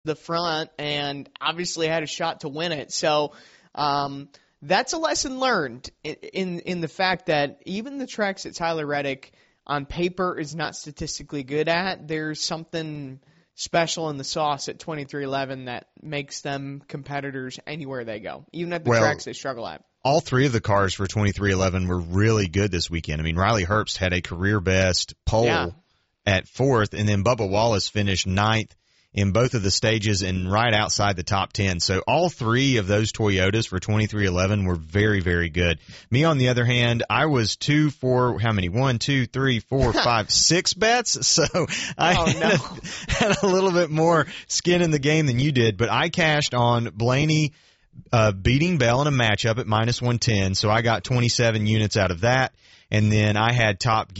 the front and obviously had a shot to win it. So that's a lesson learned in the fact that even the tracks that Tyler Reddick on paper is not statistically good at, there's something special in the sauce at 2311 that makes them competitors anywhere they go, even at the tracks they struggle at. All three of the cars for 2311 were really good this weekend. I mean, Riley Herbst had a career best pole at fourth, and then Bubba Wallace finished ninth in both of the stages and right outside the top 10. So all three of those Toyotas for 2311 were very, very good. Me, on the other hand, I was 2 for how many? 1, 2, 3, 4, 5, 6 bets. So I had a little bit more skin in the game than you did, but I cashed on Blaney beating Bell in a matchup at minus 110. So I got 27 units out of that. And then I had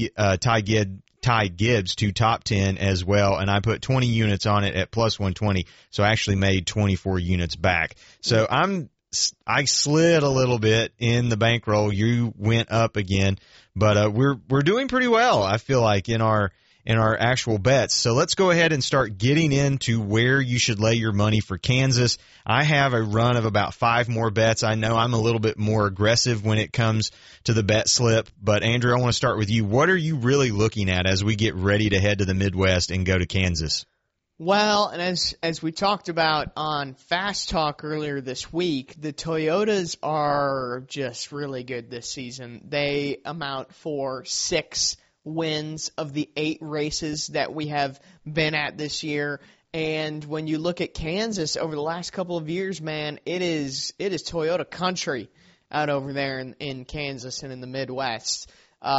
Ty Gibbs to top 10 as well, and I put 20 units on it at plus 120, so I actually made 24 units back. So I slid a little bit in the bankroll. You went up again, but we're doing pretty well, I feel like, in our actual bets. So let's go ahead and start getting into where you should lay your money for Kansas. I have a run of about 5 more bets. I know I'm a little bit more aggressive when it comes to the bet slip, but Andrew, I want to start with you. What are you really looking at as we get ready to head to the Midwest and go to Kansas? Well, and as we talked about on Fast Talk earlier this week, the Toyotas are just really good this season. They amount for 6 wins of the 8 races that we have been at this year. And when you look at Kansas over the last couple of years, man, it is Toyota country out over there in Kansas and in the Midwest.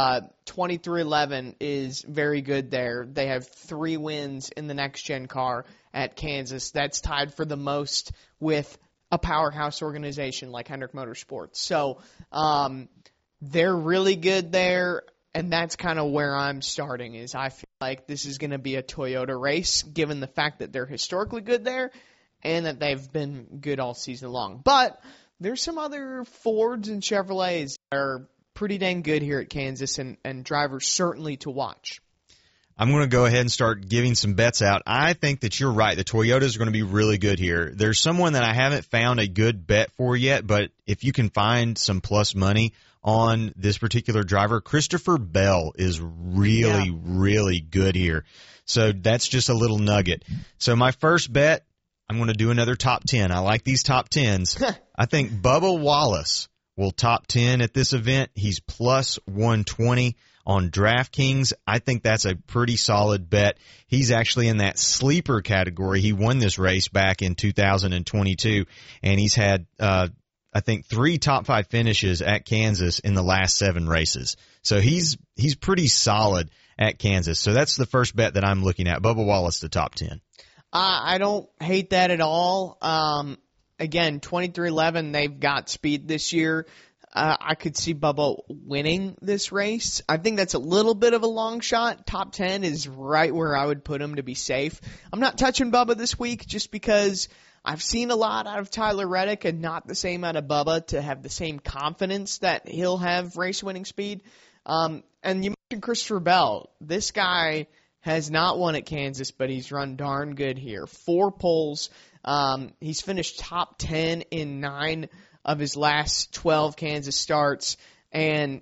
2311 is very good there. They have 3 wins in the next-gen car at Kansas. That's tied for the most with a powerhouse organization like Hendrick Motorsports. So they're really good there. And that's kind of where I'm starting, is I feel like this is going to be a Toyota race, given the fact that they're historically good there and that they've been good all season long. But there's some other Fords and Chevrolets that are pretty dang good here at Kansas, and drivers certainly to watch. I'm going to go ahead and start giving some bets out. I think that you're right. The Toyotas are going to be really good here. There's someone that I haven't found a good bet for yet, but if you can find some plus money on this particular driver, Christopher Bell is really good here. So that's just a little nugget. So my first bet, I'm going to do another top 10. I like these top 10s. I think Bubba Wallace will top 10 at this event. He's plus 120 on DraftKings. I think that's a pretty solid bet. He's actually in that sleeper category. He won this race back in 2022, and he's had I think 3 top 5 finishes at Kansas in the last 7 races. So he's pretty solid at Kansas. So that's the first bet that I'm looking at. Bubba Wallace to top 10. I don't hate that at all. Again, 2311, they've got speed this year. I could see Bubba winning this race. I think that's a little bit of a long shot. Top 10 is right where I would put him to be safe. I'm not touching Bubba this week just because I've seen a lot out of Tyler Reddick and not the same out of Bubba to have the same confidence that he'll have race-winning speed. And you mentioned Christopher Bell. This guy has not won at Kansas, but he's run darn good here. 4 poles. He's finished top 10 in 9 of his last 12 Kansas starts. And,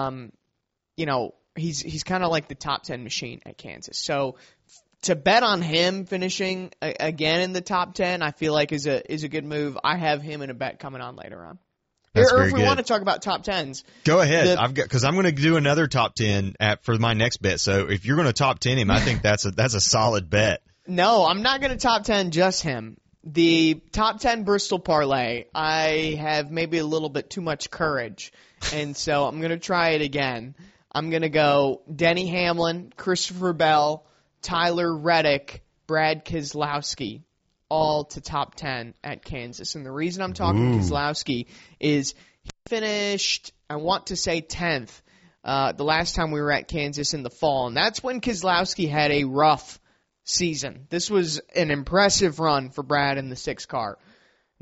he's kind of like the top 10 machine at Kansas. So to bet on him finishing again in the top 10, I feel like is a good move. I have him in a bet coming on later on. That's or very if we good. want to talk about top 10s. Go ahead. Because I'm going to do another top 10 for my next bet. So if you're going to top 10 him, I think that's a solid bet. No, I'm not going to top 10 just him. The top 10 Bristol parlay, I have maybe a little bit too much courage, and so I'm going to try it again. I'm going to go Denny Hamlin, Christopher Bell, Tyler Reddick, Brad Keselowski, all to top 10 at Kansas. And the reason I'm talking Keselowski is he finished, I want to say 10th, the last time we were at Kansas in the fall, and that's when Keselowski had a rough season. This was an impressive run for Brad in the 6 car.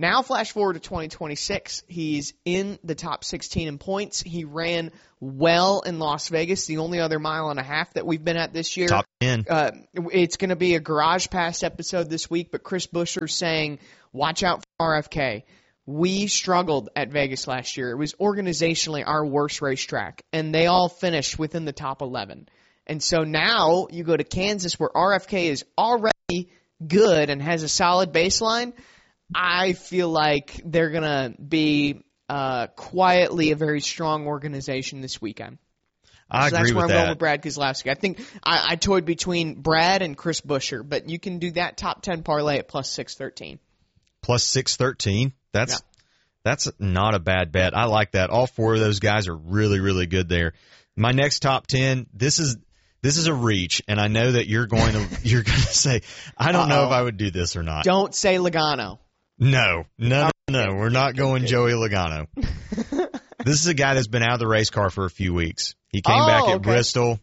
Now flash forward to 2026. He's in the top 16 in points. He ran well in Las Vegas, the only other mile and a half that we've been at this year. Top 10. It's going to be a Garage Pass episode this week, but Chris Buescher's saying, watch out for RFK. We struggled at Vegas last year. It was organizationally our worst racetrack, and they all finished within the top 11. And so now you go to Kansas where RFK is already good and has a solid baseline. I feel like they're going to be quietly a very strong organization this weekend. I agree with that. That's where I'm going with Brad Keselowski. I think I toyed between Brad and Chris Buescher, but you can do that top 10 parlay at plus 613. Plus 613? That's not a bad bet. I like that. All four of those guys are really, really good there. My next top 10, this is a reach, and I know that you're going to say, I don't know if I would do this or not. Don't say Logano. No. We're not going Joey Logano. This is a guy that's been out of the race car for a few weeks. He came back at Bristol.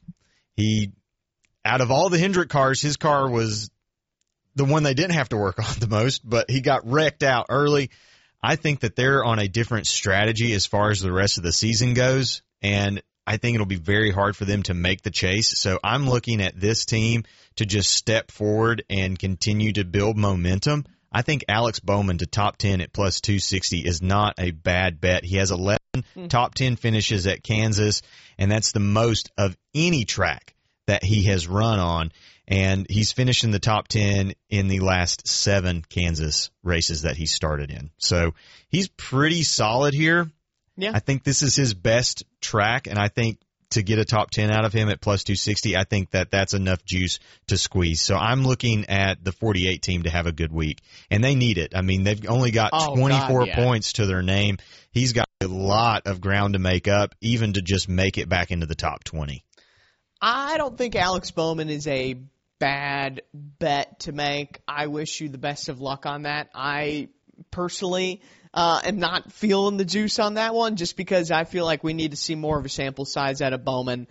Out of all the Hendrick cars, his car was the one they didn't have to work on the most, but he got wrecked out early. I think that they're on a different strategy as far as the rest of the season goes, and I think it'll be very hard for them to make the chase. So I'm looking at this team to just step forward and continue to build momentum. I think Alex Bowman to top 10 at plus 260 is not a bad bet. He has 11 top 10 finishes at Kansas, and that's the most of any track that he has run on. And he's finished in the top 10 in the last 7 Kansas races that he started in. So he's pretty solid here. Yeah. I think this is his best track, and I think to get a top 10 out of him at plus 260, I think that that's enough juice to squeeze. So I'm looking at the 48 team to have a good week, and they need it. I mean, they've only got 24 points to their name. He's got a lot of ground to make up, even to just make it back into the top 20. I don't think Alex Bowman is a bad bet to make. I wish you the best of luck on that. I personally am not feeling the juice on that one just because I feel like we need to see more of a sample size out of Bowman.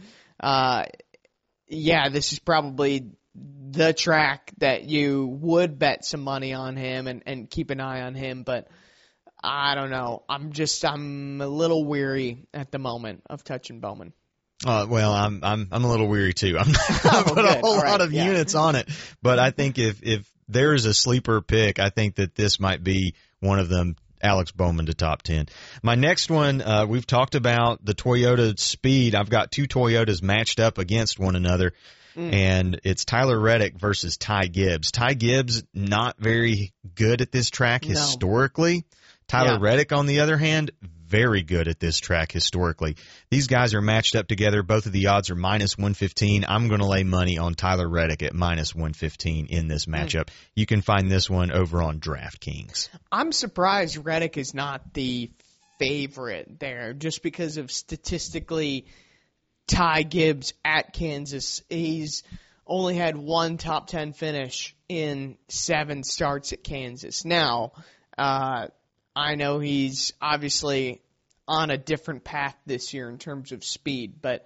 This is probably the track that you would bet some money on him and keep an eye on him, but I don't know. I'm a little weary at the moment of touching Bowman. Well, I'm a little weary too. I'm not going to put a whole lot of units on it, but I think if there is a sleeper pick, I think that this might be one of them. Alex Bowman to top 10. My next one, we've talked about the Toyota Speed. I've got 2 Toyotas matched up against one another, and it's Tyler Reddick versus Ty Gibbs. Ty Gibbs, not very good at this track historically. Tyler Reddick, on the other hand, very good at this track historically. These guys are matched up together. Both of the odds are minus 115. I'm going to lay money on Tyler Reddick at minus 115 in this matchup. You can find this one over on DraftKings. I'm surprised Reddick is not the favorite there just because of statistically Ty Gibbs at Kansas. He's only had one top 10 finish in 7 starts at Kansas. Now, I know he's obviously on a different path this year in terms of speed, but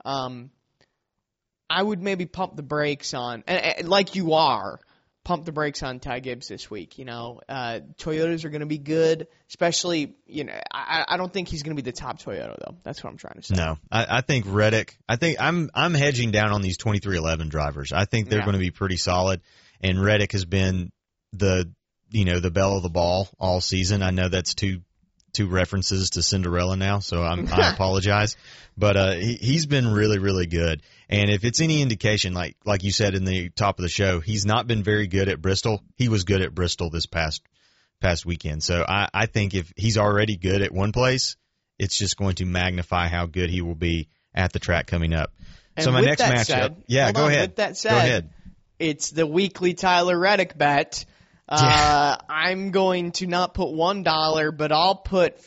I would maybe pump the brakes on, like you are, pump the brakes on Ty Gibbs this week. Toyotas are going to be good, especially, I don't think he's going to be the top Toyota, though. That's what I'm trying to say. No, I think Reddick, I'm hedging down on these 2311 drivers. I think they're going to be pretty solid, and Reddick has been the belle of the ball all season. I know that's two references to Cinderella now, so I apologize. But he's been really, really good. And if it's any indication, like you said in the top of the show, he's not been very good at Bristol. He was good at Bristol this past weekend. So I think if he's already good at one place, it's just going to magnify how good he will be at the track coming up. And so my next matchup. Go ahead. With that said, go ahead. It's the weekly Tyler Reddick bet. I'm going to not put $1, but I'll put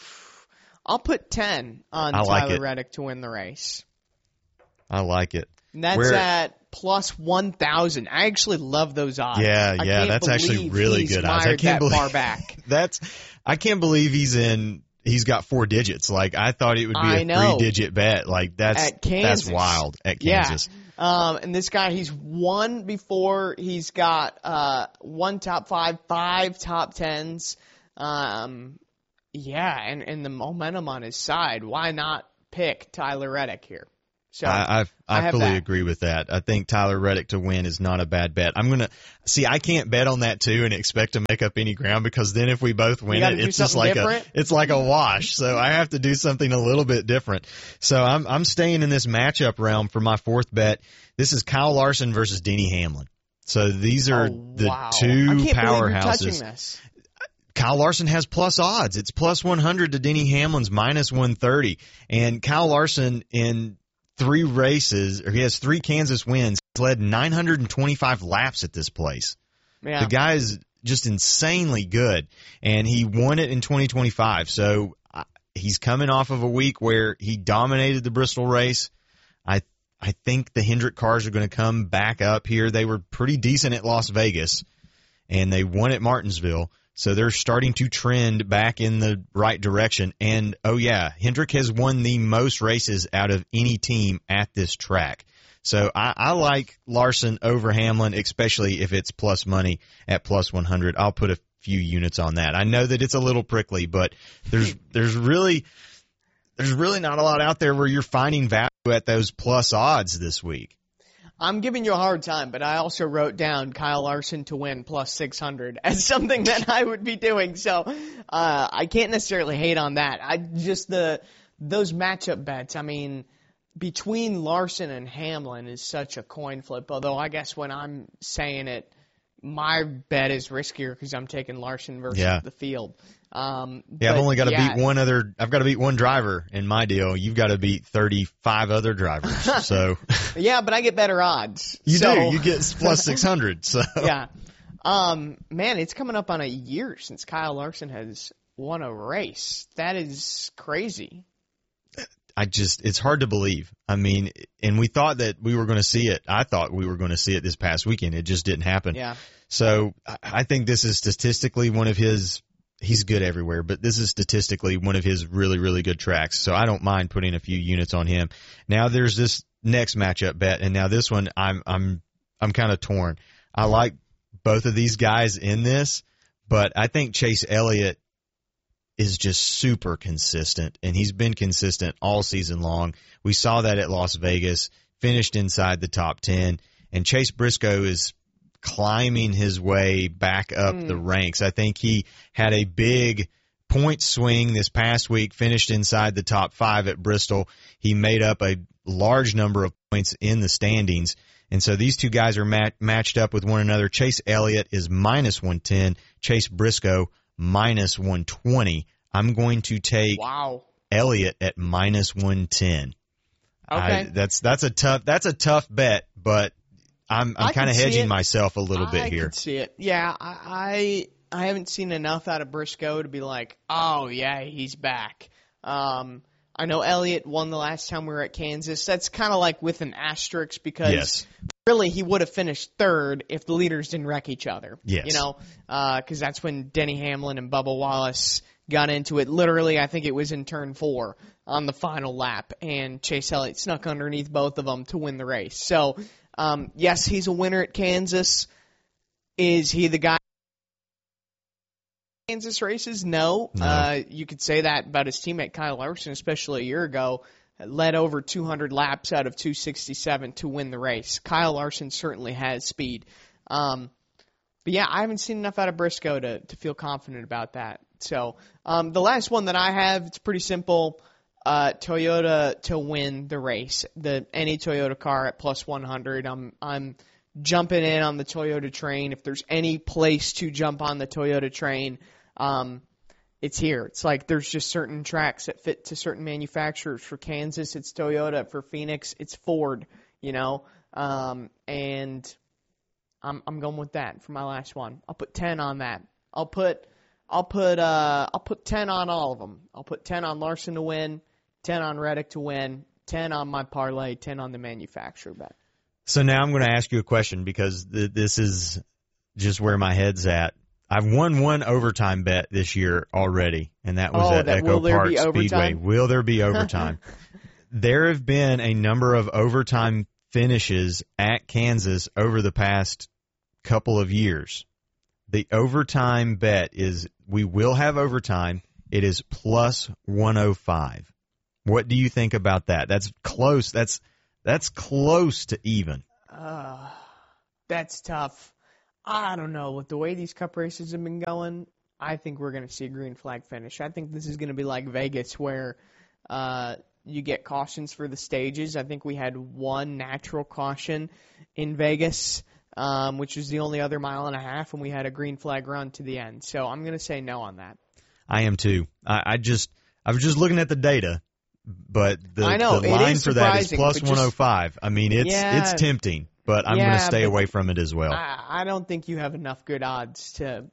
10 on Tyler Reddick to win the race. I like it. And that's at plus 1,000. I actually love those odds. Yeah, that's actually really good odds. I can't believe far back. I can't believe he's got 4 digits. Like I thought it would be a 3-digit bet. Like that's wild at Kansas. Yeah. And this guy, he's won before. He's got 1 top 5, 5 top 10s. Yeah, and the momentum on his side. Why not pick Tyler Reddick here? So I fully agree with that. I think Tyler Reddick to win is not a bad bet. I can't bet on that too and expect to make up any ground, because then if we both win it, it's just like it's like a wash. So I have to do something a little bit different. So I'm staying in this matchup realm for my fourth bet. This is Kyle Larson versus Denny Hamlin. So these are the two I can't powerhouses. Believe you're touching this. Kyle Larson has plus odds. It's plus 100 to Denny Hamlin's minus 130. And Kyle Larson in 3 races, or he has 3 Kansas wins. He's led 925 laps at this place. Yeah. The guy is just insanely good, and he won it in 2025. So he's coming off of a week where he dominated the Bristol race. I think the Hendrick cars are going to come back up here. They were pretty decent at Las Vegas, and they won at Martinsville. So they're starting to trend back in the right direction. And, oh, yeah, Hendrick has won the most races out of any team at this track. So I like Larson over Hamlin, especially if it's plus money at plus 100. I'll put a few units on that. I know that it's a little prickly, but there's really not a lot out there where you're finding value at those plus odds this week. I'm giving you a hard time, but I also wrote down Kyle Larson to win plus 600 as something that I would be doing. So I can't necessarily hate on that. Those matchup bets, I mean, between Larson and Hamlin is such a coin flip. Although I guess when I'm saying it, my bet is riskier because I'm taking Larson versus the field. I've only got to beat one other. I've got to beat one driver in my deal. You've got to beat 35 other drivers. So yeah, but I get better odds. You do. You get plus 600. So yeah, man, it's coming up on a year since Kyle Larson has won a race. That is crazy. It's hard to believe. I mean, and we thought that we were going to see it. I thought we were going to see it this past weekend. It just didn't happen. Yeah. So I think this is statistically one of his. He's good everywhere, but this is statistically one of his really, really good tracks. So I don't mind putting a few units on him. Now there's this next matchup bet, and now this one I'm kind of torn. I like both of these guys in this, but I think Chase Elliott is just super consistent, and he's been consistent all season long. We saw that at Las Vegas, finished inside the top 10, and Chase Briscoe is climbing his way back up the ranks. I think he had a big point swing this past week, finished inside the top 5 at Bristol. He made up a large number of points in the standings. And so these two guys are matched up with one another. Chase Elliott is minus 110, Chase Briscoe minus 120. I'm going to take Elliott at minus 110. Okay. That's a tough bet, but I'm kind of hedging myself a little bit here. I can see it. Yeah, I haven't seen enough out of Briscoe to be like, oh yeah, he's back. I know Elliott won the last time we were at Kansas. That's kind of like with an asterisk because really he would have finished third if the leaders didn't wreck each other. Yes. You know, because that's when Denny Hamlin and Bubba Wallace got into it. Literally, I think it was in turn 4 on the final lap, and Chase Elliott snuck underneath both of them to win the race. So, yes, he's a winner at Kansas. Is he the guy in Kansas races? No. You could say that about his teammate Kyle Larson, especially a year ago. Led over 200 laps out of 267 to win the race. Kyle Larson certainly has speed. But yeah, I haven't seen enough out of Briscoe to feel confident about that. So the last one that I have, it's pretty simple. Toyota to win the race. Any Toyota car at plus 100. I'm jumping in on the Toyota train. If there's any place to jump on the Toyota train, it's here. It's like there's just certain tracks that fit to certain manufacturers. For Kansas, it's Toyota. For Phoenix, it's Ford. You know, and I'm going with that for my last one. I'll put 10 on that. I'll put 10 on all of them. I'll put 10 on Larson to win, 10 on Reddick to win, 10 on my parlay, 10 on the manufacturer bet. So now I'm going to ask you a question because this is just where my head's at. I've won one overtime bet this year already, and that was at Echo Park Speedway. Will there be overtime? There have been a number of overtime finishes at Kansas over the past couple of years. The overtime bet is we will have overtime. It is plus 105. What do you think about that? That's close. That's close to even. That's tough. I don't know. With the way these cup races have been going, I think we're going to see a green flag finish. I think this is going to be like Vegas where you get cautions for the stages. I think we had one natural caution in Vegas, which was the only other mile and a half, and we had a green flag run to the end. So I'm going to say no on that. I am too. I was just looking at the data, but the line for that is plus 105. I mean, it's tempting, but I'm going to stay away from it as well. I don't think you have enough good odds to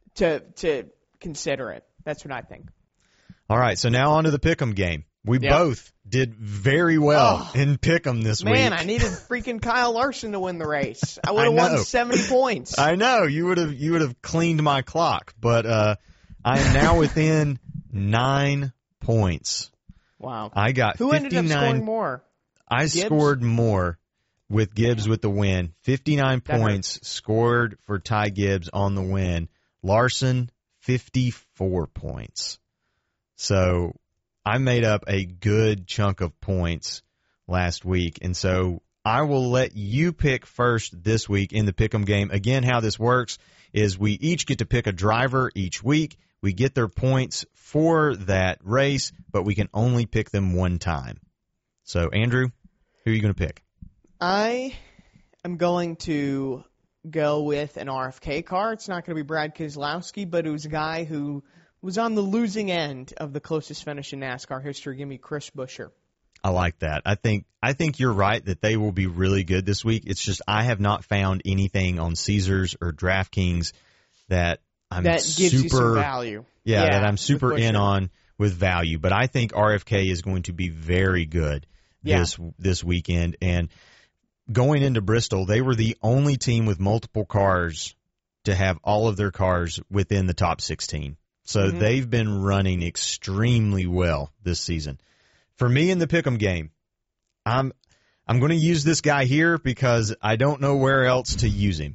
consider it. That's what I think. All right, so now on to the Pick'em game. We both did very well in Pick'em this week. Man, I needed freaking Kyle Larson to win the race. I would have won 70 points. I know. You would have cleaned my clock, but I am now within 9 points. Wow. I got 59. Who ended up scoring more? I scored more with Gibbs with the win. 59 points scored for Ty Gibbs on the win. Larson, 54 points. So I made up a good chunk of points last week, and so I will let you pick first this week in the Pick'em game. Again, how this works is we each get to pick a driver each week. We get their points for that race, but we can only pick them one time. So, Andrew, who are you going to pick? I am going to go with an RFK car. It's not going to be Brad Keselowski, but it was a guy who was on the losing end of the closest finish in NASCAR history. Give me Chris Buescher. I like that. I think you're right that they will be really good this week. It's just I have not found anything on Caesars or DraftKings that gives you some value. Yeah, that I'm super in on with value. But I think RFK is going to be very good this weekend. And going into Bristol, they were the only team with multiple cars to have all of their cars within the top 16. So they've been running extremely well this season. For me in the Pick'em game, I'm going to use this guy here because I don't know where else to use him.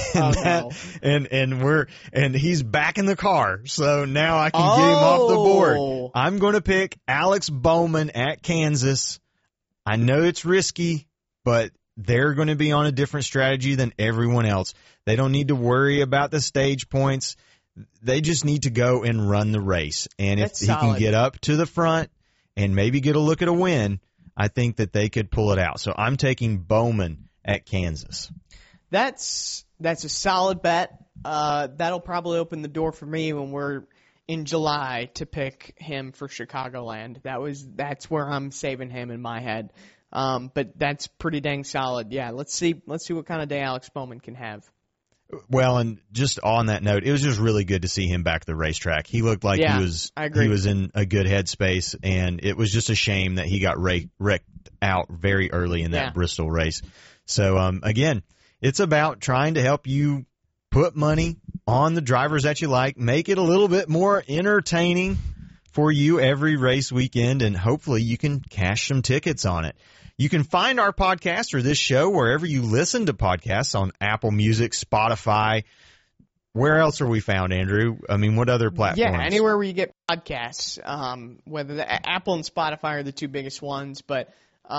And he's back in the car, so now I can get him off the board. I'm going to pick Alex Bowman at Kansas. I know it's risky, but they're going to be on a different strategy than everyone else. They don't need to worry about the stage points. They just need to go and run the race. And if he can get up to the front and maybe get a look at a win, I think that they could pull it out. So I'm taking Bowman at Kansas. That's a solid bet. That'll probably open the door for me when we're in July to pick him for Chicagoland. That's where I'm saving him in my head. But that's pretty dang solid. Yeah, let's see what kind of day Alex Bowman can have. Well, and just on that note, it was just really good to see him back at the racetrack. He looked like he was in a good headspace, and it was just a shame that he got wrecked out very early in that Bristol race. So, again, it's about trying to help you put money on the drivers that you like, make it a little bit more entertaining for you every race weekend, and hopefully you can cash some tickets on it. You can find our podcast or this show wherever you listen to podcasts on Apple Music, Spotify. Where else are we found, Andrew? I mean, what other platforms? Yeah, anywhere where you get podcasts, whether Apple and Spotify are the two biggest ones, but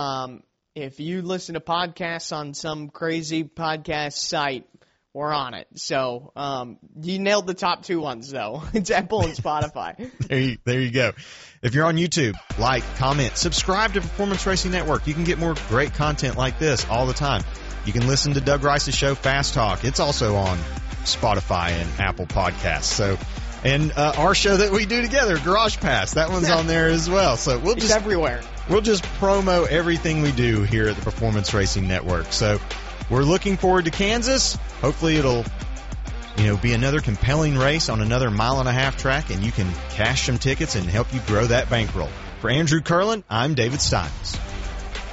if you listen to podcasts on some crazy podcast site, we're on it. So you nailed the top two ones, though. It's Apple and Spotify. There you go. If you're on YouTube, like, comment, subscribe to Performance Racing Network. You can get more great content like this all the time. You can listen to Doug Rice's show, Fast Talk. It's also on Spotify and Apple Podcasts. So, and our show that we do together, Garage Pass, that one's on there as well. So it's everywhere. We'll just promo everything we do here at the Performance Racing Network. So we're looking forward to Kansas. Hopefully it'll, be another compelling race on another 1.5 mile track, and you can cash some tickets and help you grow that bankroll. For Andrew Curlin, I'm David Steins.